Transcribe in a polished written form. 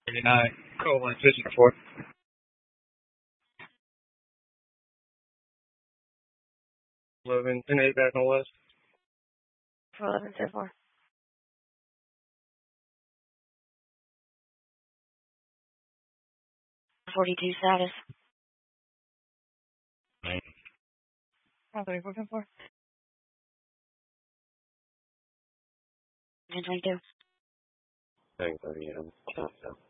39, colon 54. 11 and 8 back on West. 411 so far. 42 status. 34 10 4. 1022. Thanks, yeah.